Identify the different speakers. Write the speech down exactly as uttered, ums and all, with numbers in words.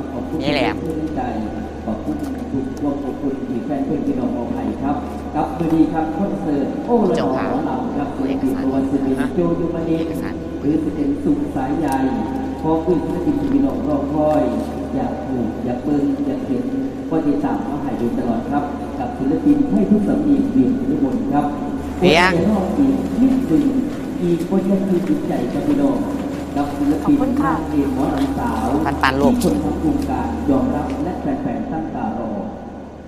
Speaker 1: นี่แหละ
Speaker 2: ขอบคุณทุกพวกขอบคุณที่แฟนเพื่อนพี่น้องของไทยครับกับมือดีครับคอนเสิร์ตโอ้ละหล่อเหล่าครับศิลปินตัวศิลปินโจยูมานีหรือจะเป็นสุขสายใหญ่พอคุยศิลปินพี่น้องรอคอยอยากถูกอยากเบิ่งอยากเห็นก็ติดตามมาให้ดูตลอดครับกับศิลปินให้ทุกสัปดาห์เวียนทุกคนครับ
Speaker 1: เพียง
Speaker 2: อีกนิดหนึ่งอีกคนยังคือจิตใจกับพี่น้องกับศิลปินนักเรียนหมอลำสาว
Speaker 1: ปันปันลูก
Speaker 2: คนทำโครงการยอมรับและแฟนๆตั้งตา